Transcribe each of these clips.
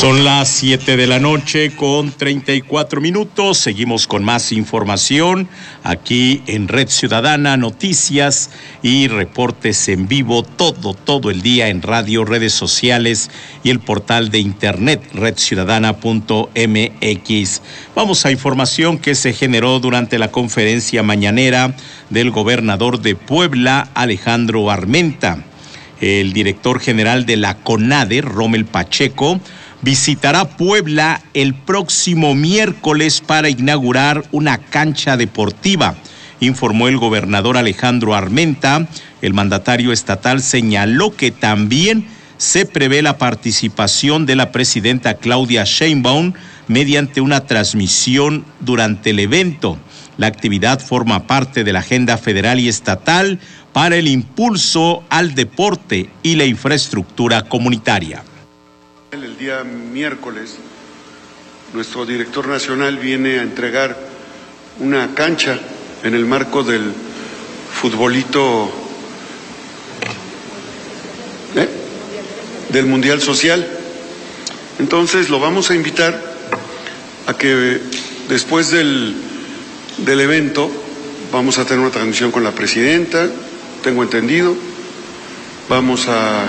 Son las 7 de la noche con 34 minutos. Seguimos con más información aquí en Red Ciudadana, noticias y reportes en vivo todo el día en radio, redes sociales y el portal de internet redciudadana.mx. Vamos a información que se generó durante la conferencia mañanera del gobernador de Puebla, Alejandro Armenta. El director general de la CONADE, Rommel Pacheco, visitará Puebla el próximo miércoles para inaugurar una cancha deportiva, informó el gobernador Alejandro Armenta. El mandatario estatal señaló que también se prevé la participación de la presidenta Claudia Sheinbaum mediante una transmisión durante el evento. La actividad forma parte de la agenda federal y estatal para el impulso al deporte y la infraestructura comunitaria. El día miércoles, nuestro director nacional viene a entregar una cancha en el marco del futbolito del Mundial Social. Entonces lo vamos a invitar a que después del evento vamos a tener una transmisión con la presidenta, tengo entendido, vamos a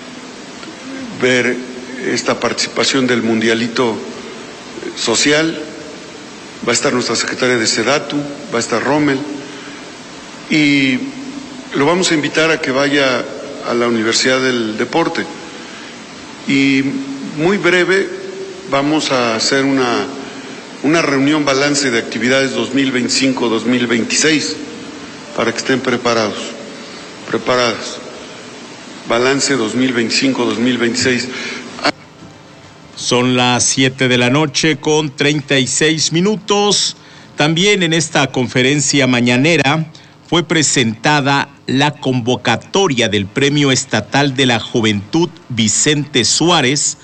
ver esta participación del Mundialito Social, va a estar nuestra secretaria de Sedatu, va a estar Rommel, y lo vamos a invitar a que vaya a la Universidad del Deporte. Y muy breve vamos a hacer una reunión balance de actividades 2025-2026 para que estén preparadas. Balance 2025-2026. Son las 7 de la noche con 36 minutos. También en esta conferencia mañanera fue presentada la convocatoria del Premio Estatal de la Juventud Vicente Suárez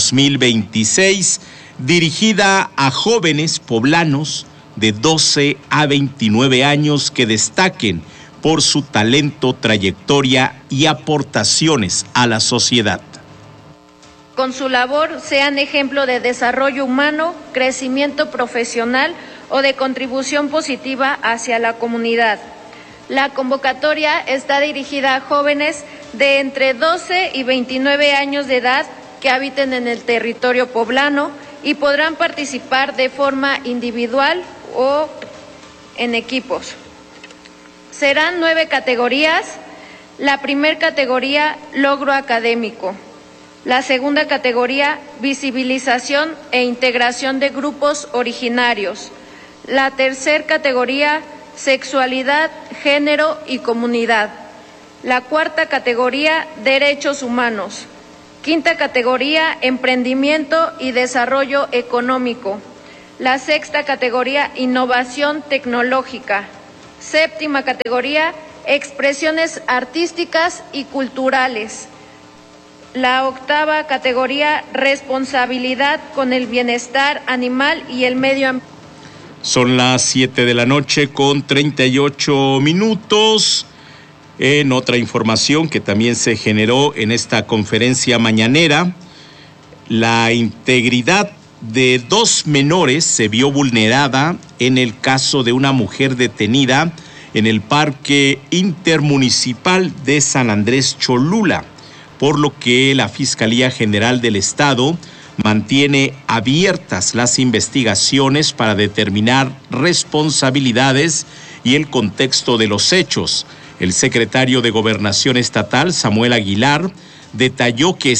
2026, dirigida a jóvenes poblanos de 12 a 29 años que destaquen por su talento, trayectoria y aportaciones a la sociedad. Con su labor sean ejemplo de desarrollo humano, crecimiento profesional o de contribución positiva hacia la comunidad. La convocatoria está dirigida a jóvenes de entre 12 y 29 años de edad que habiten en el territorio poblano y podrán participar de forma individual o en equipos. Serán 9 categorías. La primera categoría, logro académico. La segunda categoría, visibilización e integración de grupos originarios. La tercera categoría, sexualidad, género y comunidad. La cuarta categoría, derechos humanos. Quinta categoría, emprendimiento y desarrollo económico. La sexta categoría, innovación tecnológica. Séptima categoría, expresiones artísticas y culturales. La octava categoría, responsabilidad con el bienestar animal y el medio ambiente. Son las 7 de la noche con 38 minutos. En otra información que también se generó en esta conferencia mañanera, la integridad de 2 menores se vio vulnerada en el caso de una mujer detenida en el Parque Intermunicipal de San Andrés Cholula, por lo que la Fiscalía General del Estado mantiene abiertas las investigaciones para determinar responsabilidades y el contexto de los hechos. El secretario de Gobernación Estatal, Samuel Aguilar, detalló que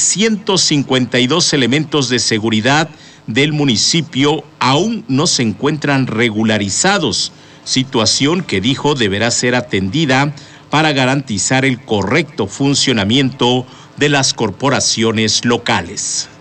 152 elementos de seguridad del municipio aún no se encuentran regularizados, situación que dijo deberá ser atendida para garantizar el correcto funcionamiento de las corporaciones locales.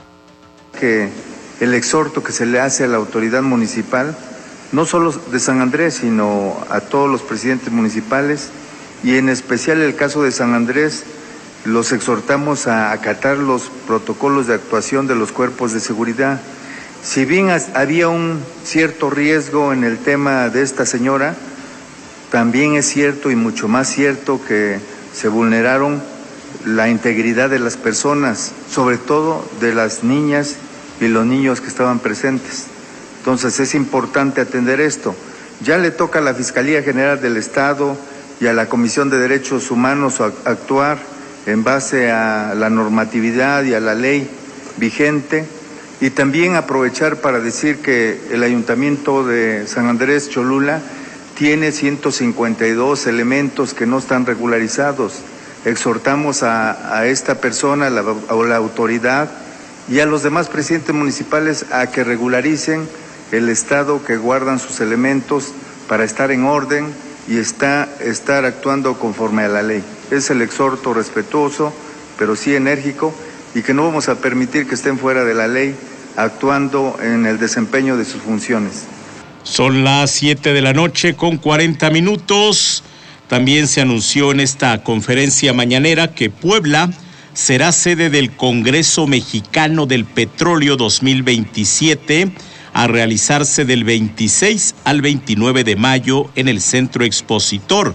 Que el exhorto que se le hace a la autoridad municipal, no solo de San Andrés, sino a todos los presidentes municipales, y en especial el caso de San Andrés, los exhortamos a acatar los protocolos de actuación de los cuerpos de seguridad. Si bien había un cierto riesgo en el tema de esta señora, también es cierto y mucho más cierto que se vulneraron la integridad de las personas, sobre todo de las niñas y los niños que estaban presentes. Entonces es importante atender esto. Ya le toca a la Fiscalía General del Estado y a la Comisión de Derechos Humanos actuar en base a la normatividad y a la ley vigente, y también aprovechar para decir que el Ayuntamiento de San Andrés Cholula tiene 152 elementos que no están regularizados. Exhortamos a esta persona, a la autoridad y a los demás presidentes municipales a que regularicen el estado que guardan sus elementos para estar en orden y estar actuando conforme a la ley. Es el exhorto respetuoso, pero sí enérgico, y que no vamos a permitir que estén fuera de la ley actuando en el desempeño de sus funciones. Son las 7 de la noche con 40 minutos. También se anunció en esta conferencia mañanera que Puebla será sede del Congreso Mexicano del Petróleo 2027, a realizarse del 26 al 29 de mayo en el Centro Expositor.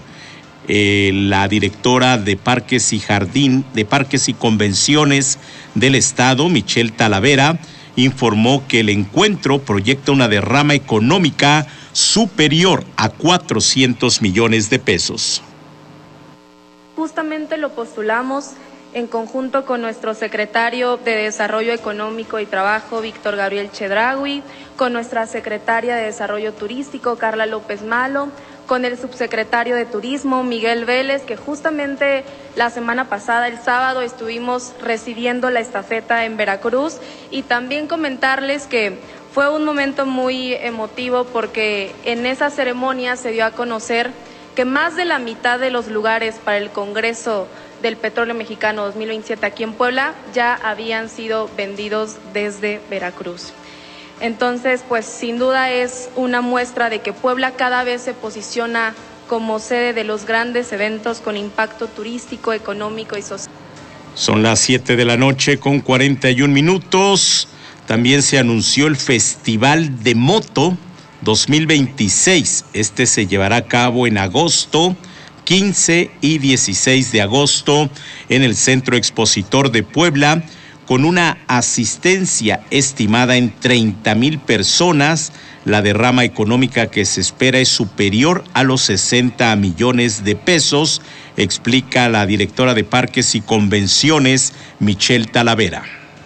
La directora de Parques y Convenciones del Estado, Michelle Talavera, informó que el encuentro proyecta una derrama económica superior a 400 millones de pesos. Justamente lo postulamos en conjunto con nuestro secretario de Desarrollo Económico y Trabajo, Víctor Gabriel Chedraui, con nuestra secretaria de Desarrollo Turístico, Carla López Malo, con el subsecretario de Turismo, Miguel Vélez, que justamente la semana pasada, el sábado, estuvimos recibiendo la estafeta en Veracruz, y también comentarles que fue un momento muy emotivo porque en esa ceremonia se dio a conocer que más de la mitad de los lugares para el Congreso del Petróleo Mexicano 2027 aquí en Puebla ya habían sido vendidos desde Veracruz. Entonces, pues sin duda es una muestra de que Puebla cada vez se posiciona como sede de los grandes eventos con impacto turístico, económico y social. Son las 7 de la noche con 41 minutos. También se anunció el Festival de Moto 2026. Este se llevará a cabo en agosto, 15 y 16 de agosto, en el Centro Expositor de Puebla, con una asistencia estimada en 30,000 personas. La derrama económica que se espera es superior a los 60 millones de pesos, explica la directora de Parques y Convenciones, Michelle Talavera.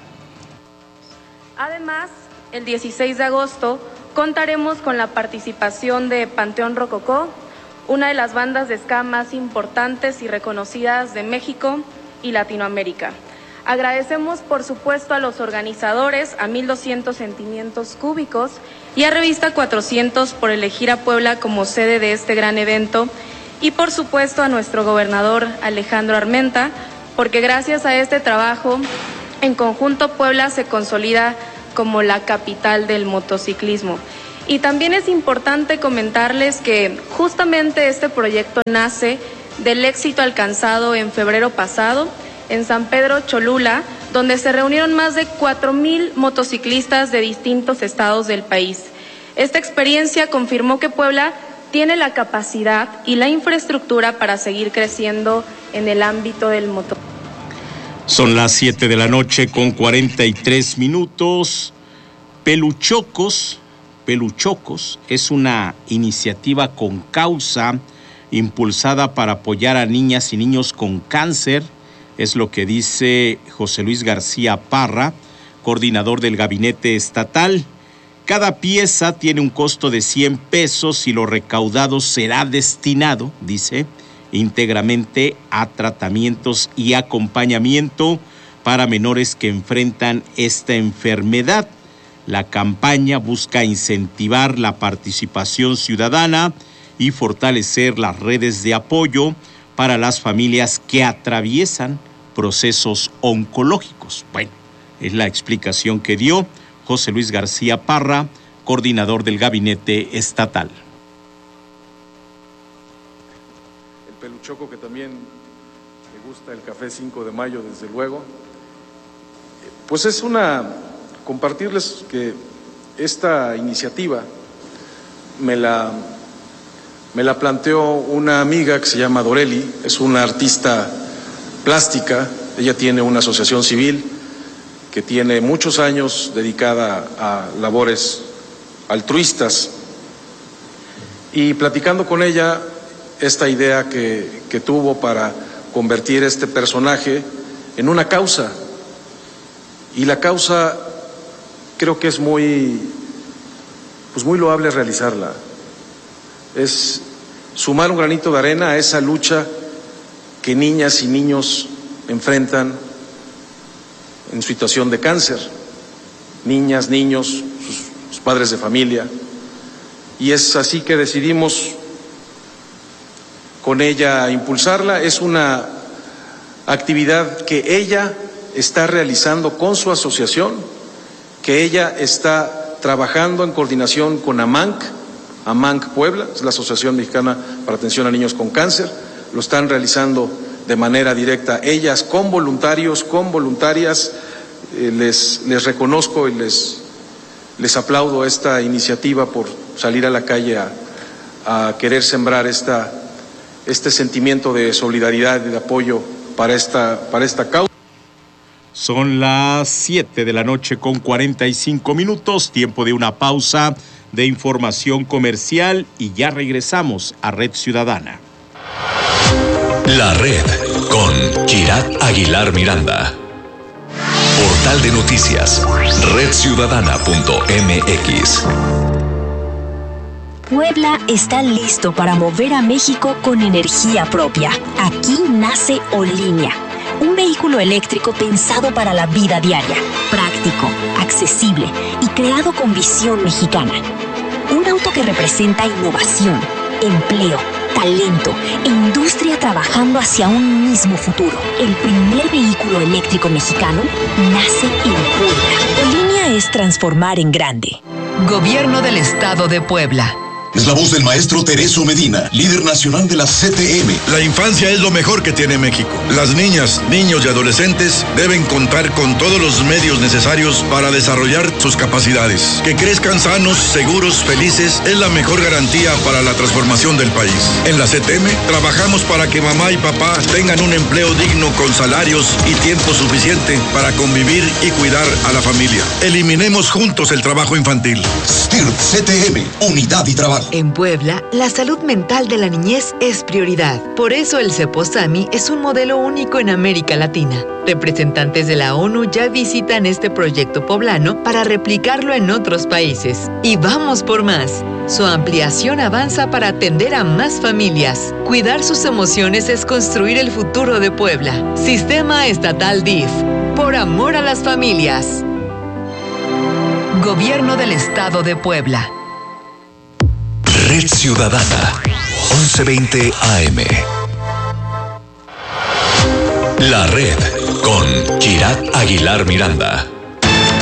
Además, el 16 de agosto contaremos con la participación de Panteón Rococó, una de las bandas de ska más importantes y reconocidas de México y Latinoamérica. Agradecemos, por supuesto, a los organizadores, a 1200 Sentimientos Cúbicos y a Revista 400 por elegir a Puebla como sede de este gran evento, y por supuesto a nuestro gobernador Alejandro Armenta, porque gracias a este trabajo, en conjunto Puebla se consolida como la capital del motociclismo. Y también es importante comentarles que justamente este proyecto nace del éxito alcanzado en febrero pasado en San Pedro Cholula, donde se reunieron más de 4,000 motociclistas de distintos estados del país. Esta experiencia confirmó que Puebla tiene la capacidad y la infraestructura para seguir creciendo en el ámbito del motor. Son las 7 de la noche con 43 minutos. Peluchocos es una iniciativa con causa impulsada para apoyar a niñas y niños con cáncer. Es lo que dice José Luis García Parra, coordinador del gabinete estatal. Cada pieza tiene un costo de 100 pesos y lo recaudado será destinado, dice, íntegramente a tratamientos y acompañamiento para menores que enfrentan esta enfermedad. La campaña busca incentivar la participación ciudadana y fortalecer las redes de apoyo para las familias que atraviesan procesos oncológicos. Bueno, es la explicación que dio José Luis García Parra, coordinador del gabinete estatal. El peluchoco, que también le gusta el café 5 de mayo, desde luego. Pues es compartirles que esta iniciativa me la planteó una amiga que se llama Doreli, es una artista plástica. Ella tiene una asociación civil que tiene muchos años dedicada a labores altruistas, y platicando con ella esta idea que tuvo para convertir este personaje en una causa, y la causa creo que es muy loable realizarla, es sumar un granito de arena a esa lucha que niñas y niños enfrentan en situación de cáncer, niñas, niños, sus padres de familia, y es así que decidimos con ella impulsarla. Es una actividad que ella está realizando con su asociación, que ella está trabajando en coordinación con AMANC Puebla, es la Asociación Mexicana para Atención a Niños con Cáncer. Lo están realizando de manera directa ellas, con voluntarios, con voluntarias. Les reconozco y les aplaudo esta iniciativa por salir a la calle a querer sembrar este sentimiento de solidaridad y de apoyo para esta causa. Son las 7 de la noche con 45 minutos, tiempo de una pausa de información comercial y ya regresamos a Red Ciudadana. La Red con Kirat Aguilar Miranda. Portal de noticias, redciudadana.mx. Puebla está listo para mover a México con energía propia. Aquí nace Olinea, un vehículo eléctrico pensado para la vida diaria, práctico, accesible y creado con visión mexicana. Un auto que representa innovación, empleo, talento e industria trabajando hacia un mismo futuro. El primer vehículo eléctrico mexicano nace en Puebla. Olinea es transformar en grande. Gobierno del Estado de Puebla. Es la voz del maestro Tereso Medina, líder nacional de la CTM. La infancia es lo mejor que tiene México. Las niñas, niños y adolescentes deben contar con todos los medios necesarios para desarrollar sus capacidades. Que crezcan sanos, seguros, felices es la mejor garantía para la transformación del país. En la CTM trabajamos para que mamá y papá tengan un empleo digno con salarios y tiempo suficiente para convivir y cuidar a la familia. Eliminemos juntos el trabajo infantil. STIRT CTM, unidad y trabajo. En Puebla, la salud mental de la niñez es prioridad. Por eso el CEPOSAMI es un modelo único en América Latina. Representantes de la ONU ya visitan este proyecto poblano para replicarlo en otros países. Y vamos por más. Su ampliación avanza para atender a más familias. Cuidar sus emociones es construir el futuro de Puebla. Sistema Estatal DIF. Por amor a las familias. Gobierno del Estado de Puebla. Red Ciudadana, 1120 AM. La Red con Kirat Aguilar Miranda.